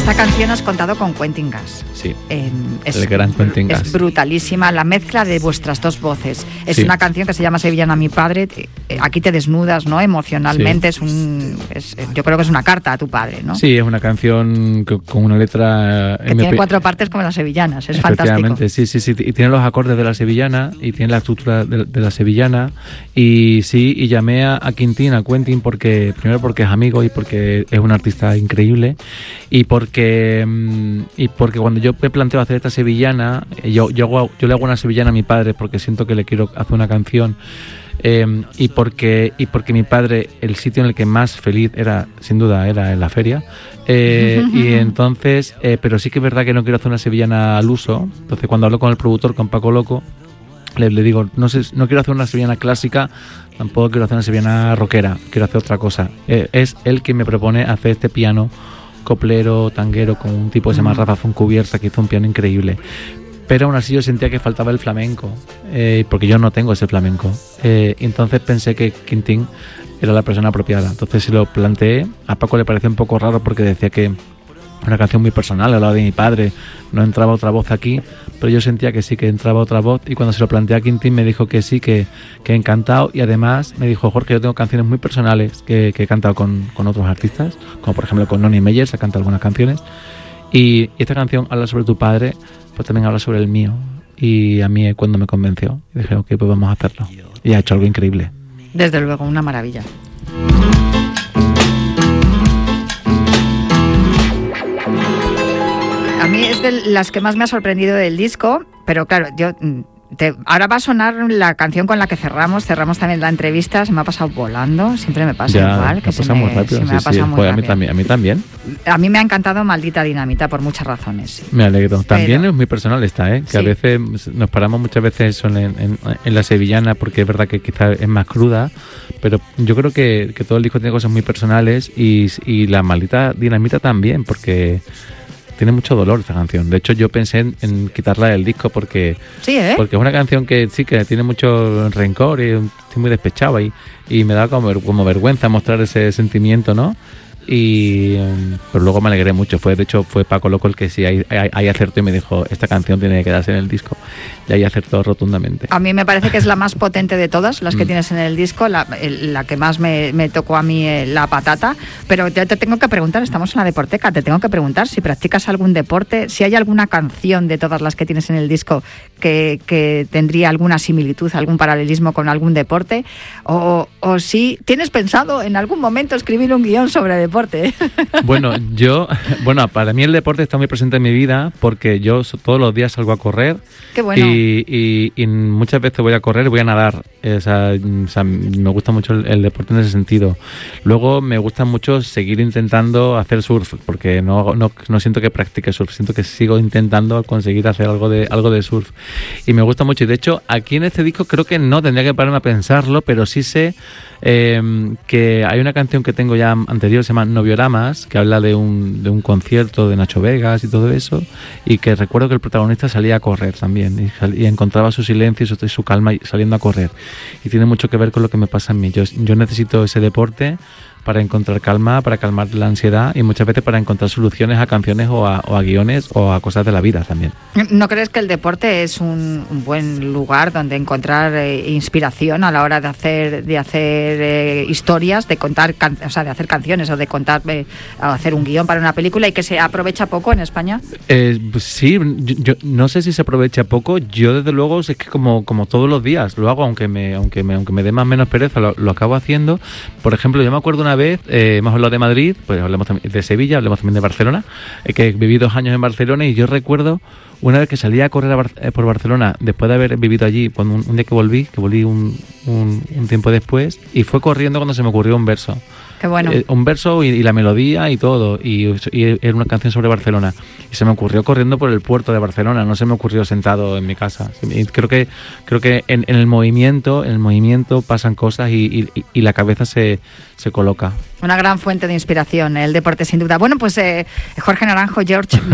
Esta canción has contado con Quentin Gas. Sí, el gran Quentin Gas. Es brutalísima la mezcla de vuestras dos voces. Es sí. Una canción que se llama Sevillana mi padre. Aquí te desnudas, ¿no? Emocionalmente. Sí. Yo creo que es una carta a tu padre, ¿no? Sí, es una canción con una letra... Que tiene 4 partes como las sevillanas. Es fantástico. Sí. Y tiene los acordes de la sevillana y tiene la estructura de la sevillana. Y sí, y llamé a Quentin primero porque es amigo y porque es un artista increíble y porque cuando yo me planteo hacer esta sevillana, yo le hago una sevillana a mi padre porque siento que le quiero hacer una canción. Y porque mi padre, el sitio en el que más feliz era, sin duda, era en la feria. Y entonces, pero sí que es verdad que no quiero hacer una sevillana al uso. Entonces, cuando hablo con el productor, con Paco Loco, le digo, no quiero hacer una sevillana clásica, tampoco quiero hacer una sevillana rockera, quiero hacer otra cosa. Es él quien me propone hacer este piano coplero, tanguero, con un tipo que se llama Rafa Foncubierta, que hizo un piano increíble. Pero aún así yo sentía que faltaba el flamenco, porque yo no tengo ese flamenco. Entonces pensé que Quentin era la persona apropiada. Entonces se lo planteé. A Paco le pareció un poco raro porque decía que una canción muy personal, hablaba de mi padre, no entraba otra voz aquí, pero yo sentía que sí, que entraba otra voz, y cuando se lo planteé a Quentin me dijo que sí, que encantado, y además me dijo, Jorge, yo tengo canciones muy personales que he cantado con otros artistas, como por ejemplo con Noni Meyer, se canta algunas canciones, y esta canción habla sobre tu padre, pues también habla sobre el mío, y a mí cuando me convenció, dije, ok, pues vamos a hacerlo, y ha hecho algo increíble. Desde luego, una maravilla. A mí es de las que más me ha sorprendido del disco, pero claro, ahora va a sonar la canción con la que cerramos también la entrevista. Se me ha pasado volando, siempre me pasa igual, que se me ha pasado muy rápido. A mí también. A mí me ha encantado Maldita Dinamita por muchas razones. Sí. Me alegro. También es muy personal esta, que sí. A veces nos paramos muchas veces en la sevillana porque es verdad que quizás es más cruda, pero yo creo que todo el disco tiene cosas muy personales y la Maldita Dinamita también, porque tiene mucho dolor esta canción. De hecho, yo pensé en quitarla del disco porque es una canción que sí, que tiene mucho rencor y estoy muy despechado y me da como vergüenza mostrar ese sentimiento, ¿no? Pero luego me alegré mucho. De hecho, fue Paco Loco el que sí ahí acertó y me dijo, esta canción tiene que quedarse en el disco. Y ahí acertó rotundamente. A mí me parece que es la más potente de todas las que tienes en el disco, la que más me tocó a mí la patata. Pero yo te tengo que preguntar, estamos en la Deporteca, te tengo que preguntar si practicas algún deporte, si hay alguna canción de todas las que tienes en el disco que tendría alguna similitud, algún paralelismo con algún deporte, o si tienes pensado en algún momento escribir un guión sobre deporte. Bueno, para mí el deporte está muy presente en mi vida porque yo todos los días salgo a correr. Qué bueno. Y muchas veces voy a correr y voy a nadar. O sea, me gusta mucho el deporte en ese sentido. Luego me gusta mucho seguir intentando hacer surf porque no siento que practique surf, siento que sigo intentando conseguir hacer algo de surf. Y me gusta mucho. Y de hecho, aquí en este disco creo que no tendría que pararme a pensarlo, pero sí sé que hay una canción que tengo ya anterior, se llama Novioramas, que habla de un concierto de Nacho Vegas y todo eso, y que recuerdo que el protagonista salía a correr también y encontraba su silencio y su calma saliendo a correr, y tiene mucho que ver con lo que me pasa en mí. Yo necesito ese deporte para encontrar calma, para calmar la ansiedad y muchas veces para encontrar soluciones a canciones o a guiones o a cosas de la vida también. ¿No crees que el deporte es un buen lugar donde encontrar inspiración a la hora de hacer historias, de contar, de hacer canciones o de contar, hacer un guión para una película, y que se aprovecha poco en España? Pues sí, yo no sé si se aprovecha poco. Yo desde luego es que como todos los días lo hago, aunque me dé más o menos pereza, lo acabo haciendo. Por ejemplo, yo me acuerdo una vez, hemos hablado de Madrid, pues hablemos también de Sevilla, hablemos también de Barcelona, que viví 2 años en Barcelona, y yo recuerdo una vez que salí a correr por Barcelona después de haber vivido allí, cuando un día que volví un tiempo después, y fue corriendo cuando se me ocurrió un verso. Qué bueno. Un verso y la melodía y todo, y era una canción sobre Barcelona, y se me ocurrió corriendo por el puerto de Barcelona, no se me ocurrió sentado en mi casa. Y creo que en el movimiento pasan cosas y la cabeza se coloca. Una gran fuente de inspiración, el deporte, sin duda. Bueno, pues Jorge Naranjo, George,